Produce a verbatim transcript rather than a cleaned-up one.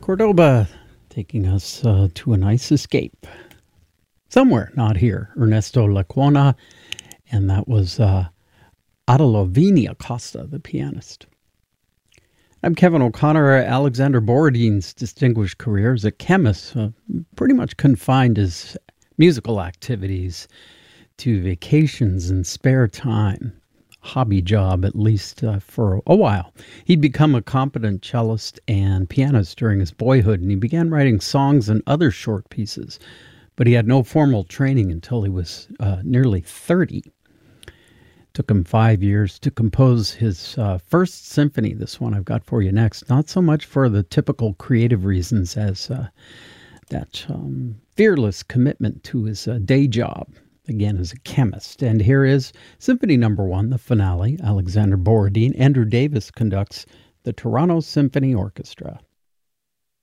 Cordoba taking us uh, to a nice escape. Somewhere, not here. Ernesto Lecuona, and that was uh, Adelavinia Acosta, the pianist. I'm Kevin O'Connor. Alexander Borodine's distinguished career as a chemist uh, pretty much confined his musical activities to vacations and spare time. Hobby job, at least uh, for a while. He'd become a competent cellist and pianist during his boyhood, and he began writing songs and other short pieces, but he had no formal training until he was uh, nearly thirty. Took him five years to compose his uh, first symphony, this one I've got for you next, not so much for the typical creative reasons as uh, that um, fearless commitment to his uh, day job, again as a chemist. And here is Symphony Number One, the finale. Alexander Borodine. Andrew Davis conducts the Toronto Symphony Orchestra.